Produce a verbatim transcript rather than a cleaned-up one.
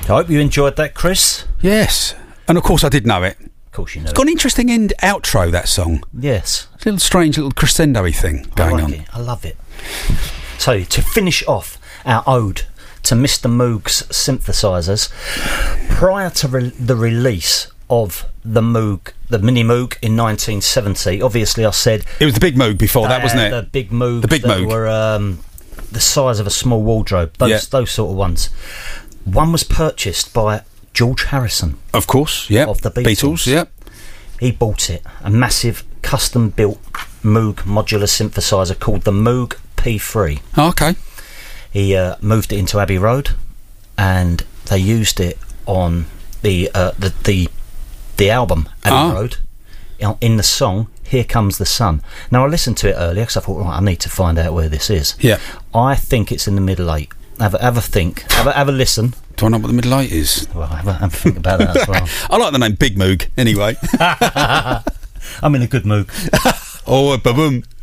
I hope you enjoyed that, Chris. Yes. And of course I did know it. Of course you know It's got an interesting end outro, that song. Yes. It's a little strange little crescendo-y thing going I like on. It. I love it. So, to finish off our ode to Mister Moog's synthesizers, prior to re- the release of the Moog, the Mini Moog in nineteen seventy, obviously I said... It was the Big Moog before that, wasn't it? The big Moog. The Big that Moog. were um, the size of a small wardrobe. Those, Yeah. those sort of ones. One was purchased by George Harrison. Of course, yeah. Of the Beatles. Beatles, yeah. He bought it. A massive custom-built Moog modular synthesizer called the Moog P three. Oh, okay. He uh, moved it into Abbey Road, and they used it on the uh, the, the the album Abbey Ah. Road in the song Here Comes the Sun. Now I listened to it earlier because I thought, right, I need to find out where this is. Yeah. I think it's in the middle eight. Have a, have a think. Have a, have a listen. Do I know what the middle eight is? Well, have a, have a think about that as well. I like the name Big Moog, anyway. I'm in a good mood. Oh, ba-boom.